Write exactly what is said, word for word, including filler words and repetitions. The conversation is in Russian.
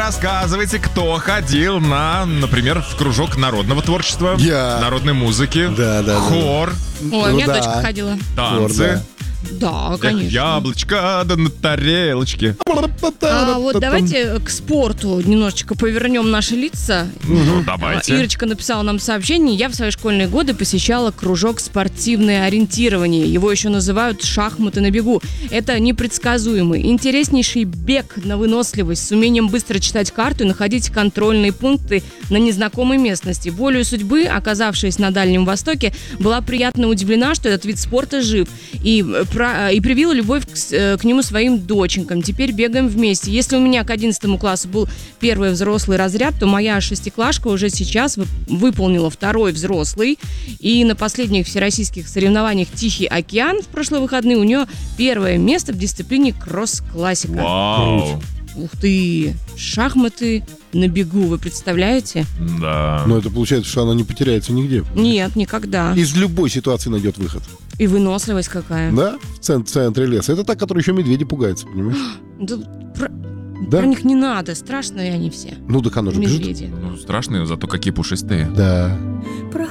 рассказывайте, кто ходил на, например, в кружок народного творчества, Я. народной музыки, Да, да, да. хор, Ой, Ну у меня да. дочка ходила. танцы. да. Да, Эх, конечно. яблочко, да на тарелочке. А вот давайте к спорту немножечко повернем наши лица. Ну, А, давайте. Ирочка написала нам сообщение. Я в свои школьные годы посещала кружок спортивное ориентирование. Его еще называют шахматы на бегу. Это непредсказуемый, интереснейший бег на выносливость с умением быстро читать карту и находить контрольные пункты на незнакомой местности. Волею судьбы, оказавшись на Дальнем Востоке, была приятно удивлена, что этот вид спорта жив. И, про, и привила любовь к, к нему своим доченькам. Теперь бегаем вместе. Если у меня к одиннадцатому классу был первый взрослый разряд, то моя шестиклашка уже сейчас выполнила второй взрослый. И на последних всероссийских соревнованиях «Тихий океан» в прошлые выходные у нее первое место в дисциплине кросс-классика. Вау. Ух ты! Шахматы на бегу, вы представляете? Да. Но это получается, что она не потеряется нигде. Нет, никогда. Из любой ситуации найдет выход. И выносливость какая. Да? В цен- центре леса. Это та, которая еще медведи пугается, понимаешь? Да, про, Да? про них не надо, страшные они все. Ну, так оно же бежит. Медведи. Ну, страшные, зато какие пушистые. Да.